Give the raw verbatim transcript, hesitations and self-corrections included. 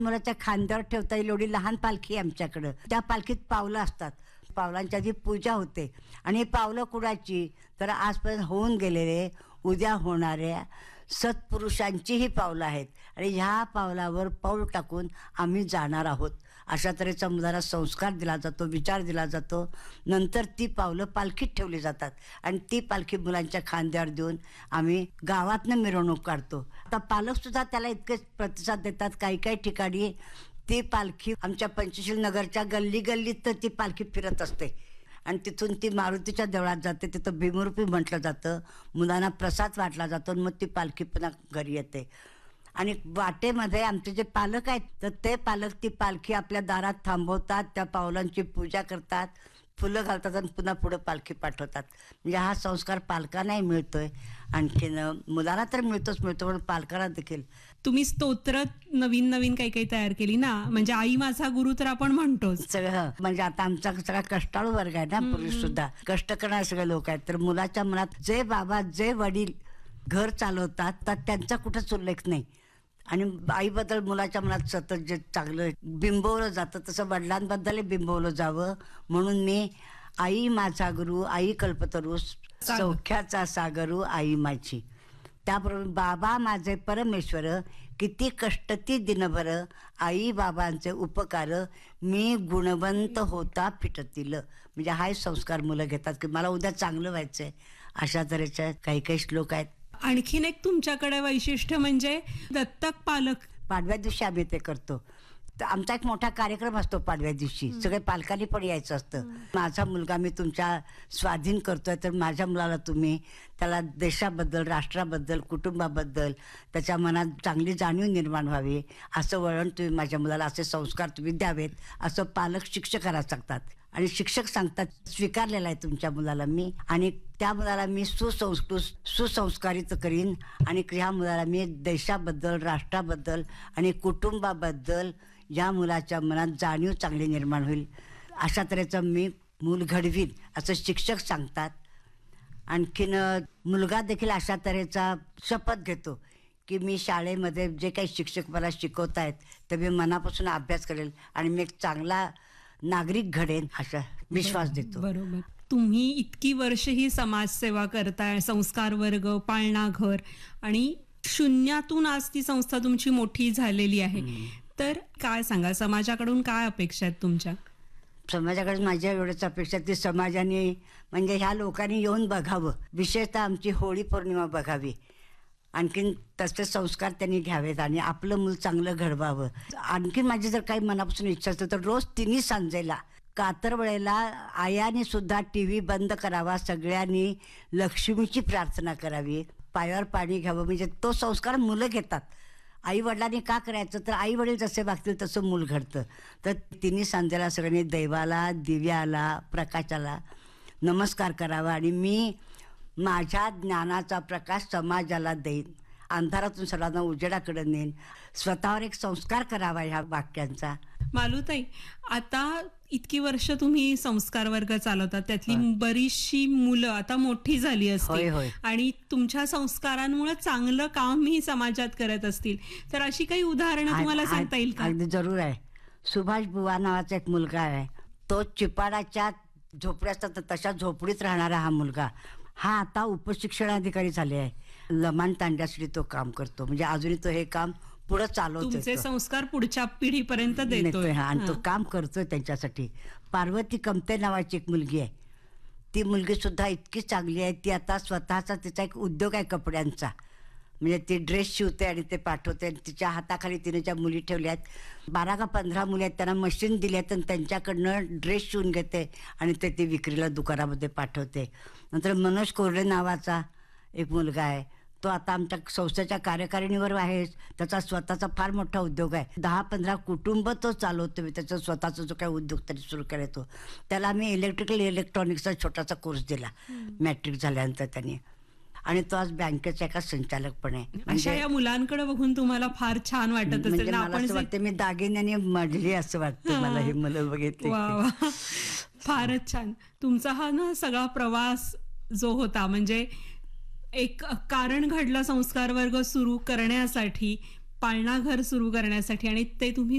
मुलाच्या खांद्यावर ठेवता येईल एवढी लहान पालखी आहे आमच्याकडं. त्या पालखीत पावलं असतात, पावलांची आधी पूजा होते. आणि ही पावलं कुणाची, तर आजपर्यंत होऊन गेलेले, उद्या होणाऱ्या सत्पुरुषांची ही पावलं आहेत. आणि ह्या पावलावर पाऊल टाकून आम्ही जाणार आहोत, अशा तऱ्हेचा मुलाला संस्कार दिला जातो, विचार दिला जातो. नंतर ती पावलं पालखीत ठेवली जातात आणि ती पालखी मुलांच्या खांद्यावर देऊन आम्ही गावातनं मिरवणूक काढतो. आता पालकसुद्धा त्याला इतकेच प्रतिसाद देतात. काही काही ठिकाणी ती पालखी आमच्या पंचशील नगरच्या गल्ली गल्लीत तर ती पालखी फिरत असते आणि तिथून ती मारुतीच्या देवळात जाते. तिथं भीमरूपी म्हटलं जातं, मुलांना प्रसाद वाटला जातो आणि मग ती पालखी पुन्हा घरी येते. आणि वाटेमध्ये आमचे जे पालक आहेत तर ते पालक ती पालखी आपल्या दारात थांबवतात, त्या पावलांची पूजा करतात, फुलं घालतात आणि पुन्हा पुढं पालखी पाठवतात. म्हणजे हा संस्कार पालकांनाही मिळतोय, आणखीन मुलाला तर मिळतोच मिळतो पण पालकांना देखील. तुम्ही स्तोत्र नवीन नवीन काही काही तयार केली ना, म्हणजे आई माझा गुरु तर आपण म्हणतोच सगळं. म्हणजे आता आमचा सगळा कष्टाळू वर्ग आहे ना, पूर्वी सुद्धा कष्ट करणारे सगळे लोक आहेत. तर मुलाच्या मनात जे बाबा जे वडील घर चालवतात तर त्यांचा कुठंच उल्लेख नाही. आणि आईबद्दल मुलाच्या मनात सतत जे चांगलं बिंबवलं जातं तसं वडिलांबद्दलही बिंबवलं जावं म्हणून मी आई माझा गुरु, आई कल्पतरू, सौख्याचा सागरू आई माझी. त्याबरोबर बाबा माझे परमेश्वर, किती कष्ट ती दिनभर, आई बाबांचे उपकार, मी गुणवंत होता फिटतील. म्हणजे हाही संस्कार मुलं घेतात की मला उद्या चांगलं व्हायचंय. अशा तऱ्हेचे काही काही श्लोक आहेत. आणखीन एक तुमच्याकडे वैशिष्ट्य म्हणजे दत्तक पालक. पाडव्या दिवशी आम्ही ते करतो. तर आमचा एक मोठा कार्यक्रम असतो पाडव्या दिवशी, सगळे पालकांनी पण यायचं असतं. माझा मुलगा मी तुमच्या स्वाधीन करतोय, तर माझ्या मुलाला तुम्ही त्याला देशाबद्दल, राष्ट्राबद्दल, कुटुंबाबद्दल त्याच्या मनात चांगली जाणीव निर्माण व्हावी असं वळण तुम्ही माझ्या मुलाला, असे संस्कार तुम्ही द्यावेत असं पालक शिक्षकाला सांगतात. आणि शिक्षक सांगतात स्वीकारलेला आहे तुमच्या मुलाला मी, आणि त्या मुलाला मी सुसंस्कृत सुसंस्कारित करीन आणि ह्या मुलाला मी देशाबद्दल, राष्ट्राबद्दल आणि कुटुंबाबद्दल या मुलाच्या मनात जाणीव चांगली निर्माण होईल अशा तऱ्हेचं मी मूल घडवीन असं शिक्षक सांगतात. आणखीन मुलगा देखील अशा तऱ्हेचा शपथ घेतो की मी शाळेमध्ये जे काही शिक्षक मला शिकवत आहेत तर मी मनापासून अभ्यास करेल आणि मी एक चांगला नागरिक घडेन असा विश्वास देतो. बरोबर. तुम्ही इतकी वर्ष ही समाजसेवा करताय, संस्कार वर्ग, पाळणा घर, आणि शून्यातून आज ती संस्था तुमची मोठी झालेली आहे. तर काय सांगा, समाजाकडून काय अपेक्षा आहेत तुमच्या? समाजाकडे माझ्या एवढ्याच अपेक्षा ती समाजाने म्हणजे ह्या लोकांनी येऊन बघावं, विशेषतः आमची होळी पौर्णिमा बघावी, आणखीन तसे संस्कार त्यांनी घ्यावेत आणि आपलं मूल चांगलं घडवावं. आणखीन माझी जर काही मनापासून इच्छा असते तर रोज तिन्ही सांजेला कातर वेळेला आयाने सुद्धा टी व्ही बंद करावा, सगळ्यांनी लक्ष्मीची प्रार्थना करावी, पायावर पाणी घ्यावं. म्हणजे तो संस्कार मुलं घेतात. आई वडिलांनी का करायचं, तर आई वडील जसे वागतील तसं मूल घडतं. तर तिन्ही सांजेला सगळ्यांनी दैवाला, दिव्याला, प्रकाशाला नमस्कार करावा आणि मी माझ्या ज्ञानाचा प्रकाश समाजाला देईन, अंधारातून सर्वांना उजेडाकडे नेईन, स्वतःवर एक संस्कार करावा ह्या वाक्यांचा. मालूताई, आता इतकी वर्ष तुम्ही संस्कार वर्ग चालवतात, त्यातली बरीचशी मुलं आता मोठी झाली असतील आणि तुमच्या संस्कारांमुळे चांगलं काम ही समाजात करत असतील, तर अशी काही उदाहरणं तुम्हाला सांगता येईल का? अगदी जरूर आहे. सुभाष बुवा नावाचा एक मुलगा आहे, तो चिपाडाच्या झोपड्या असतात तशा झोपडीत राहणारा हा मुलगा, हा आता उपशिक्षणाधिकारी झाले आहे. लमाण तांड्यासाठी तो काम करतो. म्हणजे अजूनही तो हे काम पुढे चालवतोय, तुमचे संस्कार पुढच्या पिढीपर्यंत देतोय आणि तो काम करतोय त्यांच्यासाठी. पार्वती कमते नावाची एक मुलगी आहे, ती मुलगी सुद्धा इतकी चांगली आहे. ती आता स्वतःचा तिचा एक उद्योग आहे कपड्यांचा. म्हणजे ती ड्रेस शिवते आणि ते पाठवते. तिच्या हाताखाली तिने ज्या मुली ठेवल्या आहेत, बारा का पंधरा मुली आहेत, त्यांना मशीन दिली आहेत आणि त्यांच्याकडनं ड्रेस शिवून घेते आणि ते ती विक्रीला दुकानामध्ये पाठवते. नंतर मनोज कोरडे नावाचा एक मुलगा आहे, तो आता आमच्या संस्थेच्या कार्यकारिणीवर आहे. त्याचा स्वतःचा फार मोठा उद्योग आहे. दहा पंधरा कुटुंब तो चालवतो. त्याचा स्वतःचा जो काही उद्योग तरी सुरू केला, त्याला आम्ही इलेक्ट्रिकल इलेक्ट्रॉनिक्सचा छोटासा कोर्स दिला मॅट्रिक झाल्यानंतर त्यांनी, आणि तो आज बँकेचा एका संचालक पण आहे. म्हणजे या मुलांकडे बघून तुम्हाला फार छान वाटत असेल ना? मला असं वाटतं मी दागिन्याने मढली असं वाटतं मला हे मुलं बघितले. फारच छान. तुमचा हा ना सगळा प्रवास जो होता, म्हणजे एक कारण घडलं संस्कार वर्ग सुरू करण्यासाठी, पाळणा घर सुरू करण्यासाठी आणि ते तुम्ही